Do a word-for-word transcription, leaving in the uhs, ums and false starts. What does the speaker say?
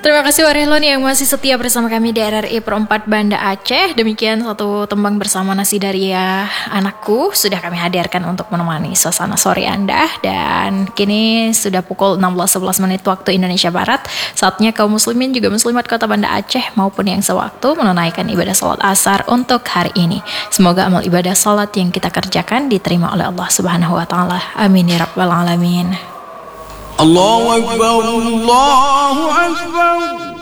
Terima kasih Warehlon yang masih setia bersama kami di R R I Perempat Banda Aceh. Demikian satu tembang bersama nasi dari ya anakku sudah kami hadirkan untuk menemani suasana sore Anda. Dan kini sudah pukul enam belas sebelas menit waktu Indonesia Barat. Saatnya kaum muslimin juga muslimat kota Banda Aceh maupun yang sewaktu menunaikan ibadah salat asar untuk hari ini. Semoga amal ibadah salat yang kita kerjakan diterima oleh Allah Subhanahu wa taala. Amin ya rabbal alamin. Allahu Akbar, Allahu Akbar.